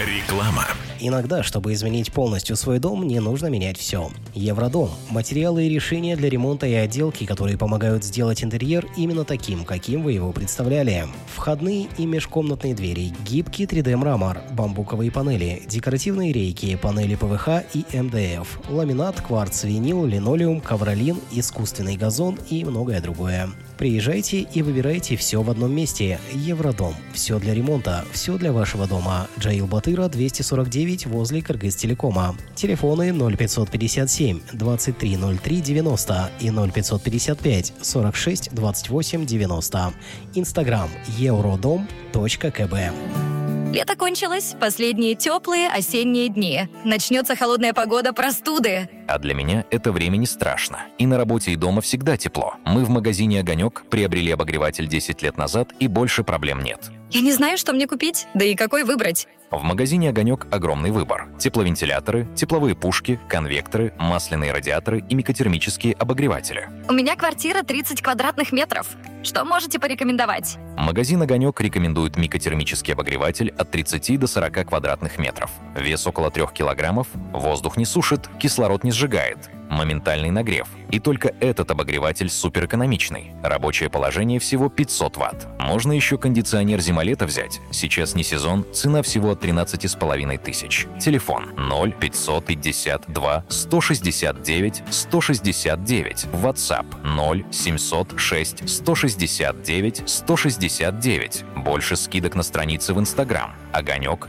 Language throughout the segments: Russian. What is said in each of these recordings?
Реклама. Иногда, чтобы изменить полностью свой дом, не нужно менять все. Евродом – материалы и решения для ремонта и отделки, которые помогают сделать интерьер именно таким, каким вы его представляли. Входные и межкомнатные двери, гибкий 3D-мрамор, бамбуковые панели, декоративные рейки, панели ПВХ и МДФ, ламинат, кварц, винил, линолеум, ковролин, искусственный газон и многое другое. Приезжайте и выбирайте все в одном месте. Евродом. Все для ремонта, все для вашего дома. Джаил Батыра, 249, возле Кыргызтелекома. Телефоны 0557 2303 90 и 0555 46 28 90. Инстаграм eurodom.kb. Лето кончилось, последние теплые осенние дни. Начнется холодная погода, простуды. А для меня это время не страшно. И на работе, и дома всегда тепло. Мы в магазине «Огонек» приобрели обогреватель 10 лет назад, и больше проблем нет. Я не знаю, что мне купить, да и какой выбрать. В магазине «Огонек» огромный выбор. Тепловентиляторы, тепловые пушки, конвекторы, масляные радиаторы и микротермические обогреватели. У меня квартира 30 квадратных метров. Что можете порекомендовать? Магазин «Огонек» рекомендует микротермический обогреватель от 30 до 40 квадратных метров. Вес около 3 килограммов, воздух не сушит, кислород не сжигает. Моментальный нагрев. И только этот обогреватель суперэкономичный. Рабочее положение всего 500 Вт. Можно еще кондиционер зима-лето взять. Сейчас не сезон, цена всего от 13,5 тысяч. Телефон 0552 169 169. WhatsApp 0706 169 169. Больше скидок на странице в Instagram. Огонек,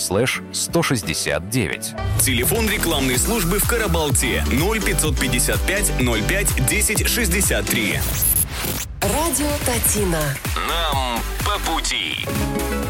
_169. Телефон рекламной службы в Карабалте 0555 05 10 63. Радио Татина. Нам по пути.